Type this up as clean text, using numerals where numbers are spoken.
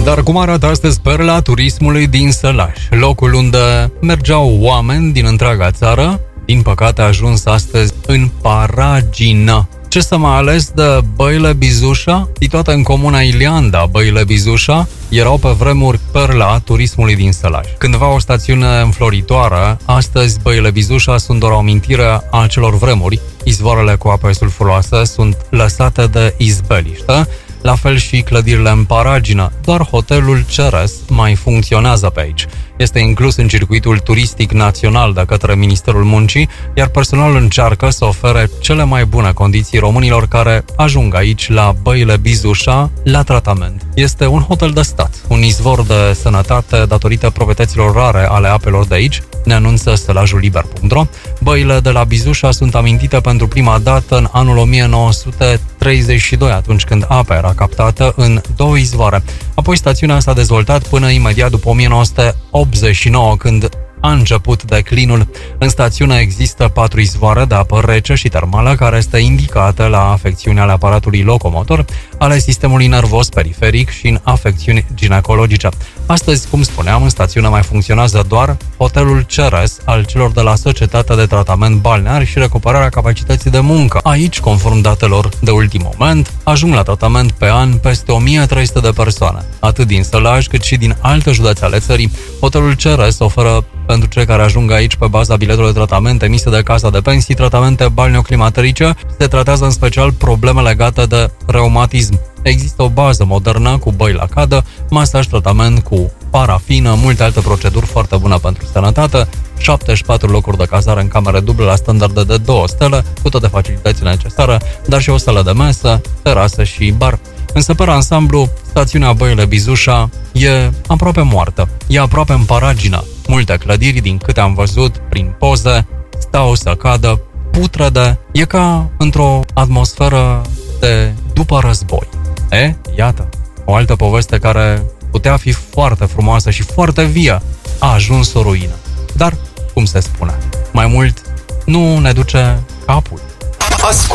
Dar cum arată astăzi perla turismului din Sălaș, locul unde mergeau oameni din întreaga țară, din păcate a ajuns astăzi în paragină. Ce să mai ales de Băile Bizușa? Situate în comuna Ilianda, Băile Bizușa erau pe vremuri perla turismului din Sălaș. Cândva o stațiune înfloritoare, astăzi Băile Bizușa sunt doar o amintire a acelor vremuri. Izvoarele cu ape sulfuroase sunt lăsate de izbeliște, la fel și clădirile în paragină, doar hotelul Ceres mai funcționează pe aici. Este inclus în circuitul turistic național de către Ministerul Muncii, iar personalul încearcă să ofere cele mai bune condiții românilor care ajung aici la Băile Bizușa la tratament. Este un hotel de stat, un izvor de sănătate datorită proprietăților rare ale apelor de aici, ne anunță sălajul-liber.ro. Băile de la Bizușa sunt amintite pentru prima dată în anul 1932, atunci când apa era captată în două izvoare. Apoi stațiunea s-a dezvoltat până imediat după 1989, când a început declinul. În stațiune există 4 izvoare de apă rece și termală care este indicată la afecțiuni ale aparatului locomotor, ale sistemului nervos periferic și în afecțiuni ginecologice. Astăzi, cum spuneam, în stațiune mai funcționează doar hotelul Ceres al celor de la Societatea de Tratament Balnear și Recuperarea Capacității de Muncă. Aici, conform datelor de ultim moment, ajung la tratament pe an peste 1300 de persoane. Atât din Sălaj cât și din alte județe ale țării, hotelul Ceres oferă pentru cei care ajung aici pe baza biletului de tratament emise de Casa de Pensii, tratamente balneoclimaterice. Se tratează în special probleme legate de reumatism. Există o bază modernă cu băi la cadă, masaj, tratament cu parafină, multe alte proceduri foarte bune pentru sănătate, 74 locuri de cazare în camere duble la standarde de 2 stele, cu toate facilitățile necesare, dar și o sală de mesă, terasă și bar. Însă, pe ansamblu, stațiunea Băile Bizușa e aproape moartă. E aproape în paragină. Multe clădiri, din câte am văzut prin poze, stau să cadă, putrede. E ca într-o atmosferă de după război. Iată, o altă poveste care putea fi foarte frumoasă și foarte vie a ajuns o ruină. Dar, cum se spune, mai mult nu ne duce capul. Ascult